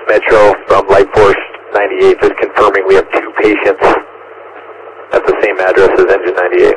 Metro from Light Force 98, just confirming we have 2 patients at the same address as Engine 98.